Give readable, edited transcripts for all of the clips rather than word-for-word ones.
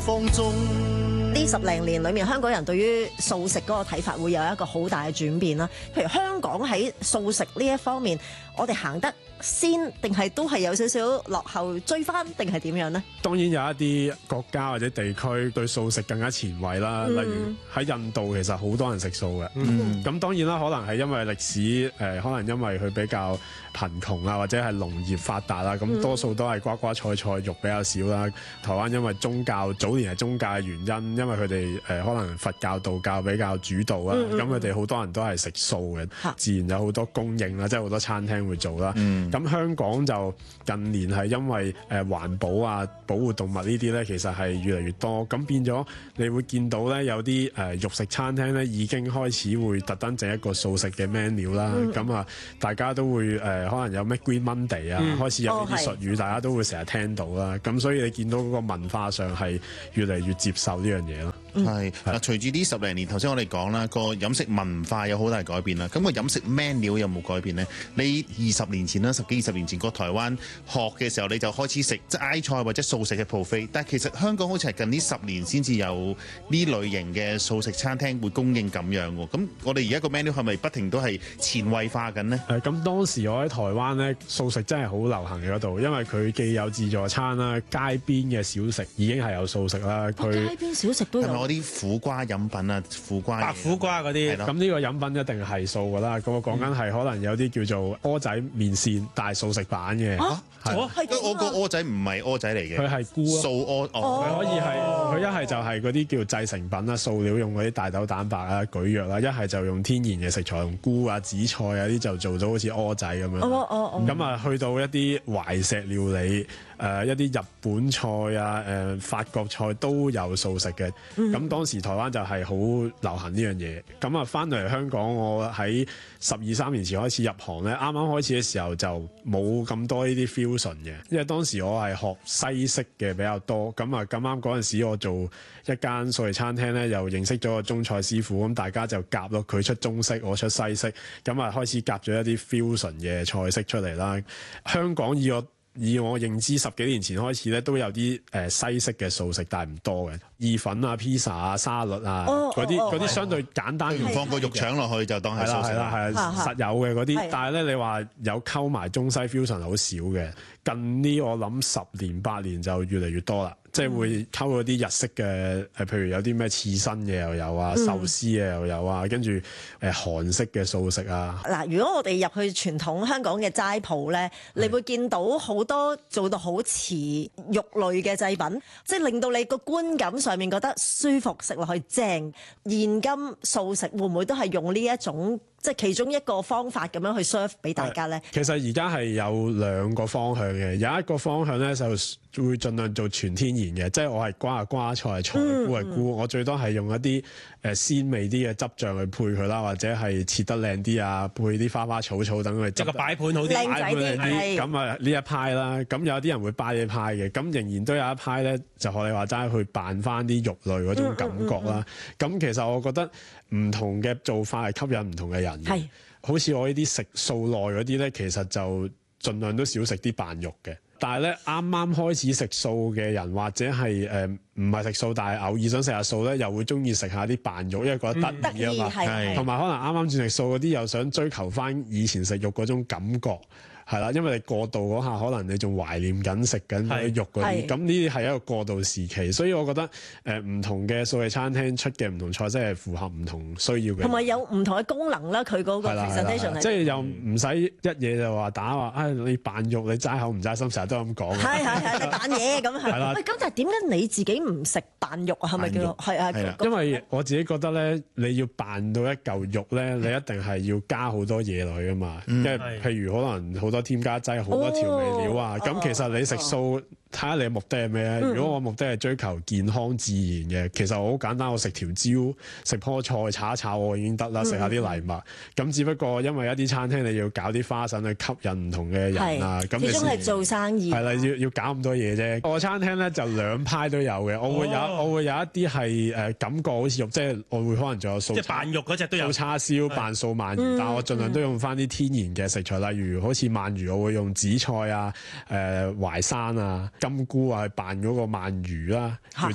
放縱。 呢10零年裏面，香港人對於素食嗰個睇法會有一個好大嘅轉變啦。譬如香港喺素食呢一方面，我哋行得先定係都係有少少落後追翻，定係點樣呢？ 當然有一啲國家或者地區對素食更加前衛啦，例如喺印度其實好多人食素嘅。咁當然啦，可能係因為歷史可能因為佢比較貧窮啊，或者係農業發達啦，咁多數都係瓜瓜菜菜，肉比較少啦。台灣因為宗教早年係宗教嘅原因，因為佢哋可能佛教道教比較主導啦，咁佢哋好多人都係食素嘅，自然有好多供應啦，即係好多餐廳會做啦。咁香港就近年係因為環保啊、保護動物呢啲咧，其實係越嚟越多，咁變咗你會見到咧有啲肉食餐廳咧已經開始會特登整一個素食嘅 menu 啦。咁啊，大家都會可能有咩 Green Monday 啊，開始有呢啲術語，大家都會成日聽到啦。咁所以你見到嗰個文化上係越嚟越接受呢樣嘢咯。 係嗱，隨住呢10零年，頭先我哋講啦，個飲食文化有好大改變啦。咁個飲食 menu 有冇改變呢？你20年前啦，10幾20年前過台灣學嘅時候，你就開始食齋菜或者素食嘅 buffet。但係其實香港好似係近呢10年先至有呢類型嘅素食餐廳會供應咁樣喎。咁我哋而家個 menu 係咪不停都係前衛化緊呢？ 咁當時我喺台灣咧，素食真係好流行嘅嗰度，因為佢既有自助餐啦，街邊嘅小食已經係有素食啦。佢街邊小食都有。 啲苦瓜飲品啊， 白苦瓜嗰啲， 咁呢個飲品一定係素噶啦。咁我講緊係可能有啲叫做蚵仔麵線，但係素食版嘅。 我個蚵仔唔係蚵仔嚟嘅， 佢係菇素蚵。 佢可以係佢一係就係嗰啲叫製成品啦，素料用嗰啲大豆蛋白啊、蒟蒻啦，一係就用天然嘅食材，用菇啊、紫菜啊啲就做到好似蚵仔咁樣。咁啊，去到一啲懷石料理。一啲日本菜啊、法國菜都有素食嘅，咁當時台灣就係好流行呢樣嘢。咁啊，翻嚟香港，我喺12-13年前開始入行咧，啱啱開始嘅時候就冇咁多呢啲 fusion 嘅，因為當時我係學西式嘅比較多。咁啊，咁啱嗰陣時我做一間素食餐廳咧，又認識咗個中菜師傅，咁大家就夾咯，佢出中式，我出西式，咁啊開始夾咗一啲 fusion 嘅菜式出嚟啦。香港以我認知10幾年前開始咧，都有啲西式嘅素食，但係唔多嘅意粉啊、披薩啊、沙律啊嗰啲相對簡單， 唔放個肉腸落去就當係素食啦。 係實有嘅嗰啲，但係咧你話有溝埋中西 fusion 好少嘅。近呢我諗10年8年就越嚟越多啦。即係會溝嗰啲日式嘅，譬如有啲咩刺身嘅又有啊，壽司嘅又有啊，跟住韓式嘅素食啊。嗱， 如果我哋入去傳統香港嘅齋鋪咧，你會見到好多做到好似肉類嘅製品，即係令到你個觀感上面覺得舒服，食落去正。現今素食會唔會都係用呢一種？即係其中一個方法咁樣去 serve 俾大家咧。 其實而家係有2個方向嘅，有一個方向咧就會盡量做全天然嘅，即係我係瓜係瓜菜，菜菇係菇，我最多係用一啲鮮味啲嘅汁醬去配佢啦，或者係切得靚啲啊，配啲花花草草等佢。即係個擺盤好啲， 靚仔啲。 咁啊呢一派啦，咁有啲人會拜呢派嘅，咁仍然都有一派咧，就學你話齋去扮翻啲肉類嗰種感覺啦。咁其實我覺得唔同嘅做法係吸引唔同嘅人。係，好似我呢啲食素內嗰啲咧，其實就盡量都少食啲扮肉嘅。但係咧，啱啱開始食素嘅人，或者係唔係食素，但係偶爾想食下素咧，又會中意食下啲扮肉，因為覺得得意啊嘛。同埋可能啱啱轉食素嗰啲，又想追求翻以前食肉嗰種感覺。係啦，因為你過渡嗰下，可能你仲懷念緊食緊啲肉嗰啲，咁呢啲係一個過渡時期，所以我覺得唔同嘅素食餐廳出嘅唔同菜，真係符合唔同需要嘅。同埋有唔同嘅功能啦，佢嗰個 presentation 係。即係又唔使一嘢就話打話，你扮肉，你齋口唔齋心，成日都咁講。係，你扮嘢咁係。係啦。喂，咁但係點解你自己唔食扮肉啊？係咪叫做係？因為我自己覺得咧，你要扮到一嚿肉咧，你一定係要加好多嘢落去㗎嘛。因為譬如可能好多添加劑好多調味料啊，咁其實你食素睇下你嘅目的係咩咧？如果我目的係追求健康自然嘅，其實我好簡單，我食條蕉、食棵菜炒一炒我已經得啦，食下啲藜麥。咁只不過因為一啲餐廳你要搞啲花臣去吸引唔同嘅人啊，咁始終係做生意係啦，要搞咁多嘢啫。我餐廳咧就2派都有嘅，我會有一啲係感覺好似肉，即係我會可能仲有素，即係扮肉嗰隻都有，素叉燒、扮素鰻魚，但係我盡量都用翻啲天然嘅食材，例如好似鰻魚，我會用紫菜啊、淮山啊、金菇啊去扮嗰個鰻魚啦，叫做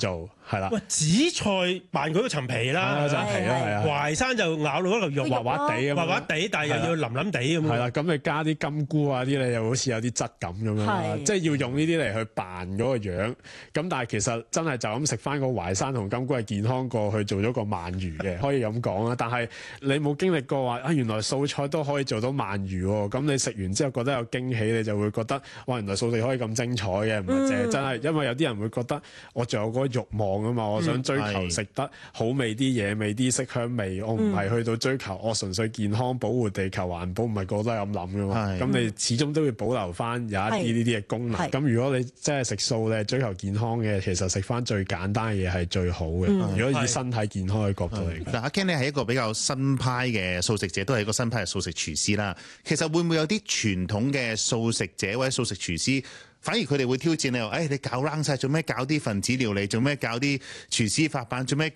係啦。 喂，紫菜扮佢嗰層皮啦， 層皮啦，係啊。 淮山就咬到嗰嚿肉滑滑地咁， 滑滑地，但係又要腍腍地咁。 係啦，咁你加啲金菇啊啲咧，又好似有啲質感咁樣啦，即係要用呢啲嚟去扮嗰個樣。咁但係其實真係就咁食翻個淮山同金菇係健康過去做咗個鰻魚嘅，可以咁講啦。但係你冇經歷過話啊，原來素菜都可以做到鰻魚喎。咁你食完之後覺得有驚喜，你就會覺得哇，原來素食可以咁精彩嘅，唔係淨係真係。因為有啲人會覺得我仲有嗰個慾望啊嘛，我想追求食得好味啲、野味啲、色香味，我唔係去到追求我純粹健康、保護地球、環保，唔係個個都係咁諗噶嘛。咁你始終都要保留翻有一啲呢啲嘅功能。咁如果你真係食素咧，追求健康嘅，其實食翻最簡單嘅嘢係最好嘅。如果以身體健康嘅角度嚟講， 嗱，阿 Ken 你係一個比較新派嘅素食者，都係一個新派嘅素食廚師啦。其實會唔會有啲傳統嘅素食者或者素食廚師，反而佢哋會挑戰你話，你搞冷晒做咩？搞啲分子料理做咩？搞啲廚師法版做咩？